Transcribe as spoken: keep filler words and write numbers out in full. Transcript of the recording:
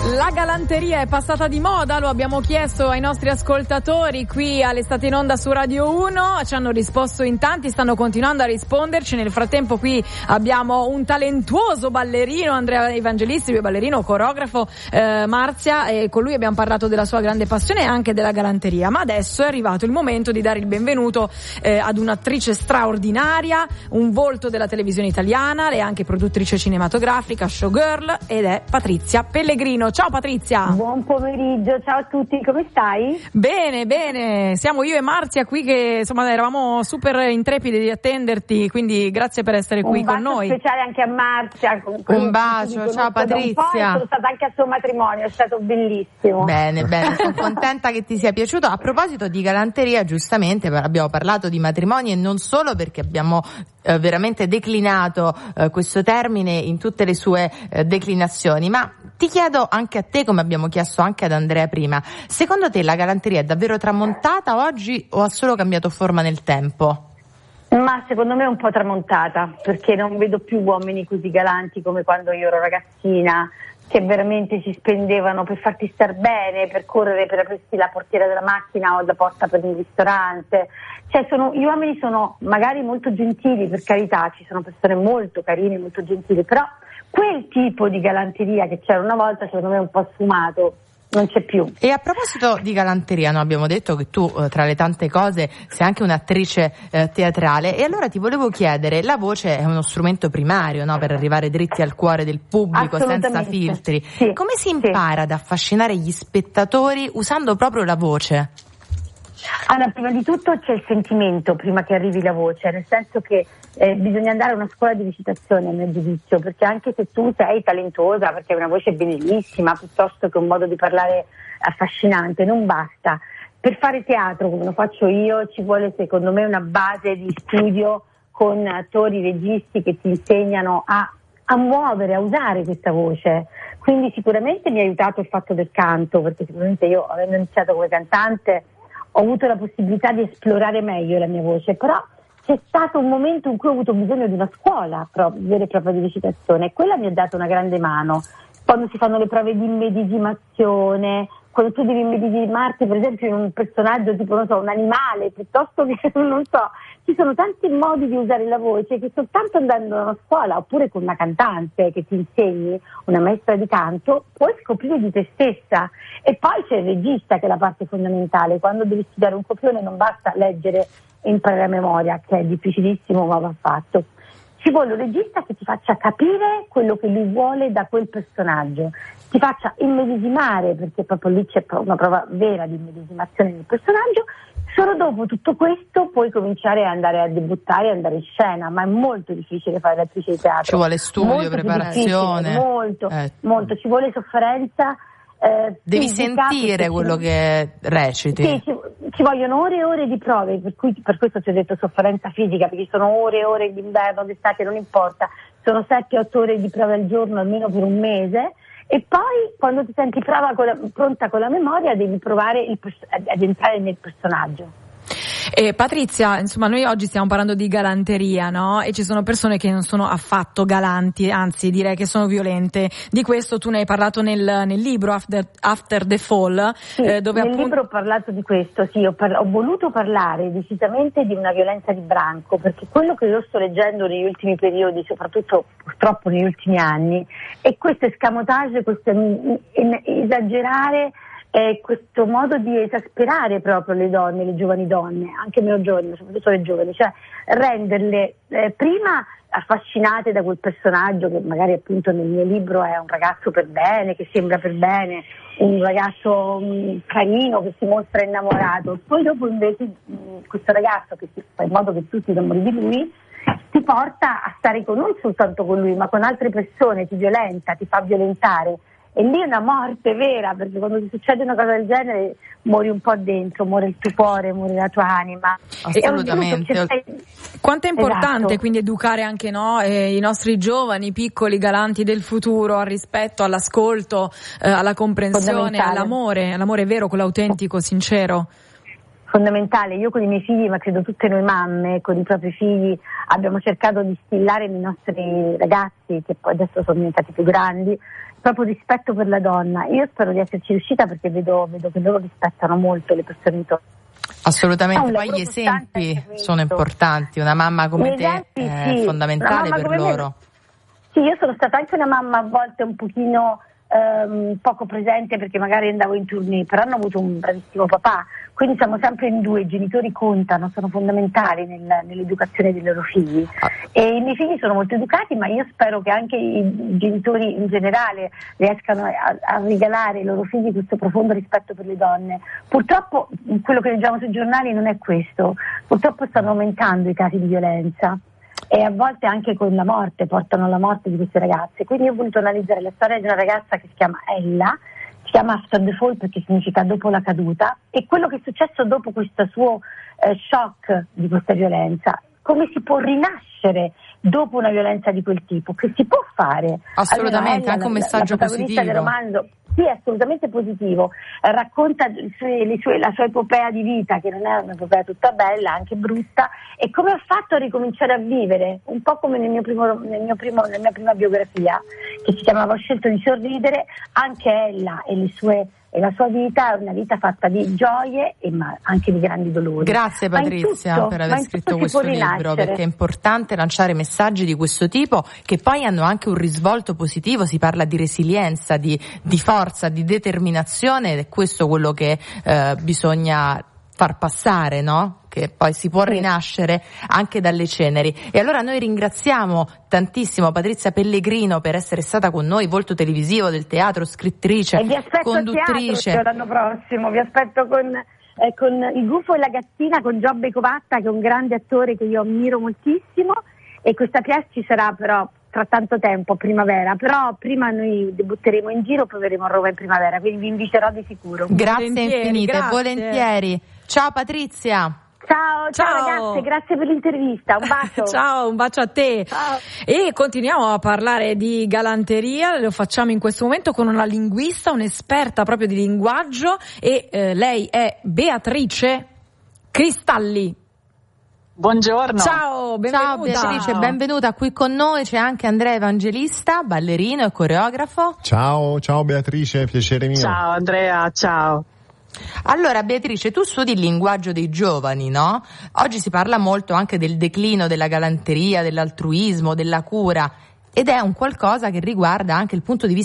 La galanteria è passata di moda, lo abbiamo chiesto ai nostri ascoltatori qui all'Estate in Onda su Radio uno, ci hanno risposto in tanti, stanno continuando a risponderci. Nel frattempo qui abbiamo un talentuoso ballerino, Andrea Evangelisti, ballerino, coreografo, eh, Marzia, e con lui abbiamo parlato della sua grande passione e anche della galanteria. Ma adesso è arrivato il momento di dare il benvenuto eh, ad un'attrice straordinaria, un volto della televisione italiana, lei è anche produttrice cinematografica, showgirl, ed è Patrizia Pellegrino. Ciao Patrizia. Buon pomeriggio, ciao a tutti, come stai? Bene, bene, siamo io e Marzia qui che insomma eravamo super intrepidi di attenderti, quindi grazie per essere qui con noi. Un bacio speciale anche a Marzia. Un bacio, ciao Patrizia. Sono stata anche al suo matrimonio, è stato bellissimo. Bene, bene, sono contenta che ti sia piaciuto. A proposito di galanteria, giustamente abbiamo parlato di matrimoni e non solo, perché abbiamo eh, veramente declinato eh, questo termine in tutte le sue eh, declinazioni, ma ti chiedo anche a te, come abbiamo chiesto anche ad Andrea prima, secondo te la galanteria è davvero tramontata oggi o ha solo cambiato forma nel tempo? Ma secondo me è un po' tramontata, perché non vedo più uomini così galanti come quando io ero ragazzina, che veramente si spendevano per farti star bene, per correre per aprirti la portiera della macchina o la porta per il ristorante. Cioè sono, gli uomini sono magari molto gentili, per carità, ci sono persone molto carine, molto gentili, però quel tipo di galanteria che c'era una volta secondo me è un po' sfumato, non c'è più. E a proposito di galanteria, no, abbiamo detto che tu eh, tra le tante cose sei anche un'attrice eh, teatrale, e allora ti volevo chiedere, la voce è uno strumento primario, no, per arrivare dritti al cuore del pubblico senza filtri. Sì, come si impara sì. ad affascinare gli spettatori usando proprio la voce? Allora, prima di tutto c'è il sentimento prima che arrivi la voce, nel senso che eh, bisogna andare a una scuola di recitazione, a mio giudizio, perché anche se tu sei talentuosa, perché hai una voce bellissima, piuttosto che un modo di parlare affascinante, non basta. Per fare teatro, come lo faccio io, ci vuole secondo me una base di studio con attori, registi che ti insegnano a, a muovere, a usare questa voce. Quindi sicuramente mi ha aiutato il fatto del canto, perché sicuramente io, avendo iniziato come cantante, ho avuto la possibilità di esplorare meglio la mia voce, però c'è stato un momento in cui ho avuto bisogno di una scuola proprio, vera e propria di recitazione, e quella mi ha dato una grande mano. Quando si fanno le prove di immedesimazione, quando tu devi immedesimarti per esempio in un personaggio tipo, non so, un animale, piuttosto che, non so, ci sono tanti modi di usare la voce che soltanto andando a una scuola, oppure con una cantante che ti insegni, una maestra di canto, puoi scoprire di te stessa. E poi c'è il regista, che è la parte fondamentale. Quando devi studiare un copione non basta leggere e imparare a memoria, che è difficilissimo, ma va fatto. Ci vuole un regista che ti faccia capire quello che lui vuole da quel personaggio, ti faccia immedesimare, perché proprio lì c'è una prova vera di immedesimazione del personaggio. Solo dopo tutto questo puoi cominciare a andare a debuttare e andare in scena, ma è molto difficile fare l'attrice di teatro. Ci vuole studio, molto preparazione. Molto, eh. molto, ci vuole sofferenza. Eh, Devi sentire quello che reciti. Sì, ci, ci vogliono ore e ore di prove, per cui per questo ti ho detto sofferenza fisica, perché sono ore e ore d'inverno, d'estate, non importa, sono sette otto ore di prove al giorno almeno per un mese, e poi quando ti senti prova con la, pronta con la memoria devi provare il, ad entrare nel personaggio. Eh, Patrizia, insomma, noi oggi stiamo parlando di galanteria, no? E ci sono persone che non sono affatto galanti, anzi direi che sono violente. Di questo tu ne hai parlato nel, nel libro After, After the Fall. Sì, eh, dove nel appunto... libro ho parlato di questo, sì, ho, parla- ho voluto parlare decisamente di una violenza di branco, perché quello che io sto leggendo negli ultimi periodi, soprattutto purtroppo negli ultimi anni, è questo escamotage, questo esagerare, è questo modo di esasperare proprio le donne, le giovani donne, anche meno giovani, ma soprattutto le giovani, cioè renderle eh, prima affascinate da quel personaggio che magari appunto nel mio libro è un ragazzo per bene, che sembra per bene, un ragazzo mh, carino che si mostra innamorato, poi dopo invece mh, questo ragazzo che si fa in modo che tutti innamori di lui ti porta a stare con, non soltanto con lui ma con altre persone, ti violenta, ti fa violentare. E lì è una morte vera, perché quando ti succede una cosa del genere muori un po' dentro, muore il tuo cuore, muore la tua anima. Assolutamente. Sei... Quanto è importante esatto. quindi educare anche no, eh, i nostri giovani, piccoli galanti del futuro al rispetto, all'ascolto, eh, alla comprensione, all'amore, all'amore vero, quello autentico, sincero. Fondamentale. Io con i miei figli, ma credo tutte noi mamme, con i propri figli abbiamo cercato di instillare nei nostri ragazzi, che poi adesso sono diventati più grandi, proprio rispetto per la donna. Io spero di esserci riuscita perché vedo, vedo che loro rispettano molto le persone intorno. Assolutamente, poi gli esempi sono importanti, una mamma come Gli te esempi, è sì. fondamentale Una mamma per come loro. me. Sì, io sono stata anche una mamma a volte un pochino ehm, poco presente perché magari andavo in tournée, però hanno avuto un bravissimo papà, quindi siamo sempre in due, i genitori contano, sono fondamentali nel, nell'educazione dei loro figli e i miei figli sono molto educati, ma io spero che anche i genitori in generale riescano a, a regalare ai loro figli questo profondo rispetto per le donne. Purtroppo quello che leggiamo sui giornali non è questo, purtroppo stanno aumentando i casi di violenza e a volte anche con la morte, portano alla morte di queste ragazze. Quindi io ho voluto analizzare la storia di una ragazza che si chiama Ella, si chiama After the Fall perché significa dopo la caduta, e quello che è successo dopo questo suo eh, shock di questa violenza, come si può rinascere dopo una violenza di quel tipo, che si può fare. Assolutamente, Ella, anche un la, messaggio la protagonista positivo. del romanzo, sì, è assolutamente positivo, eh, racconta le sue, le sue, la sua epopea di vita, che non è un'epopea tutta bella, anche brutta, e come ha fatto a ricominciare a vivere, un po' come nel mio primo, nel mio primo, nella mia prima biografia, che si chiamava Ho scelto di sorridere. Anche ella e le sue e la sua vita è una vita fatta di gioie e ma anche di grandi dolori. Grazie Patrizia tutto, per aver scritto questo libro, perché è importante lanciare messaggi di questo tipo che poi hanno anche un risvolto positivo. Si parla di resilienza, di, di forza, di determinazione, ed è questo quello che eh, bisogna far passare, no? Che poi si può rinascere anche dalle ceneri. E allora noi ringraziamo tantissimo Patrizia Pellegrino per essere stata con noi, volto televisivo del teatro, scrittrice, e vi aspetto conduttrice. Teatro, l'anno prossimo, vi aspetto con, eh, con Il gufo e la gattina, con Giobbe Covatta, che è un grande attore che io ammiro moltissimo, e questa pièce ci sarà però tra tanto tempo, primavera, però prima noi debutteremo in giro, poi verremo a Roma in primavera, quindi vi inviterò di sicuro. Grazie Volentieri, infinite, grazie. volentieri. Ciao Patrizia. Ciao, ciao, Ciao. ragazze, grazie per l'intervista, un bacio. Ciao, un bacio a te. Ciao. E continuiamo a parlare di galanteria, lo facciamo in questo momento con una linguista, un'esperta proprio di linguaggio, e eh, lei è Beatrice Cristalli. Buongiorno. Ciao, benvenuta. Ciao Beatrice, benvenuta qui con noi. C'è anche Andrea Evangelista, ballerino e coreografo. Ciao, ciao Beatrice, piacere mio. Ciao Andrea, ciao. Allora Beatrice, tu studi il linguaggio dei giovani, no? Oggi si parla molto anche del declino della galanteria, dell'altruismo, della cura, ed è un qualcosa che riguarda anche il punto di vista